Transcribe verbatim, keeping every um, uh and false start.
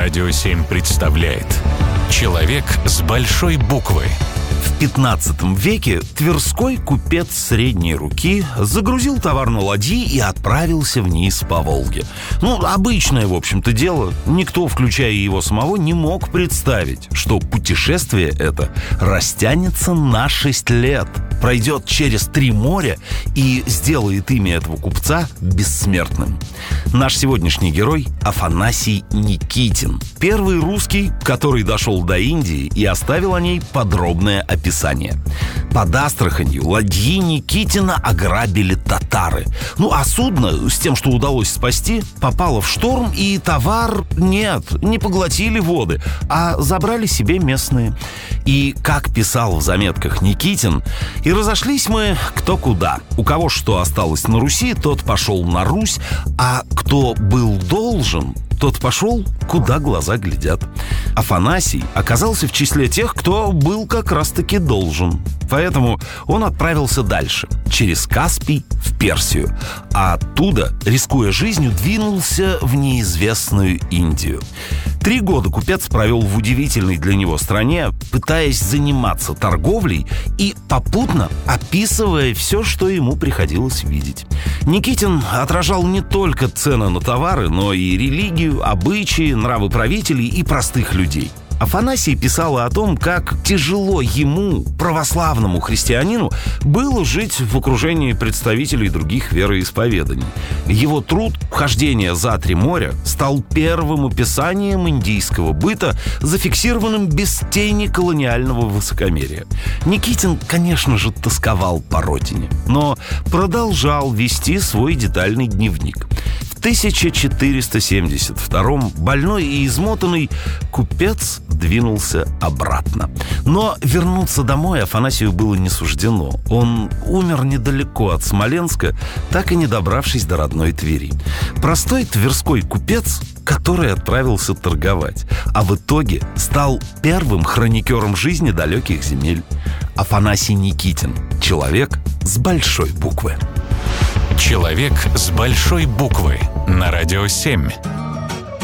Радио семь представляет «Человек с большой буквы». В пятнадцатом веке тверской купец средней руки загрузил товар на ладьи и отправился вниз по Волге. Ну, обычное, в общем-то, дело. Никто, включая его самого, не мог представить, что путешествие это растянется на шесть лет, пройдет через три моря и сделает имя этого купца бессмертным. Наш сегодняшний герой — Афанасий Никитин. Первый русский, который дошел до Индии и оставил о ней подробное описание. Под Астраханью ладьи Никитина ограбили татары. Ну, а судно, с тем, что удалось спасти, попало в шторм, и товар, нет, не поглотили воды, а забрали себе местные. И, как писал в заметках Никитин, «И разошлись мы кто куда. У кого что осталось на Руси, тот пошел на Русь, а кто был должен, тот пошел, куда глаза глядят». Афанасий оказался в числе тех, кто был как раз-таки должен. Поэтому он отправился дальше, через Каспий в Персию. А оттуда, рискуя жизнью, двинулся в неизвестную Индию. Три года купец провел в удивительной для него стране, пытаясь заниматься торговлей и попутно описывая все, что ему приходилось видеть. Никитин отражал не только цены на товары, но и религию, обычаи, нравы правителей и простых людей. Афанасий писал о том, как тяжело ему, православному христианину, было жить в окружении представителей других вероисповеданий. Его труд «Хождение за три моря» стал первым описанием индийского быта, зафиксированным без тени колониального высокомерия. Никитин, конечно же, тосковал по родине, но продолжал вести свой детальный дневник. В тысяча четыреста семьдесят втором больной и измотанный купец двинулся обратно. Но вернуться домой Афанасию было не суждено. Он умер недалеко от Смоленска, так и не добравшись до родной Твери. Простой тверской купец, который отправился торговать, а в итоге стал первым хроникером жизни далеких земель. Афанасий Никитин. Человек с большой буквы. «Человек с большой буквы» на Радио семь.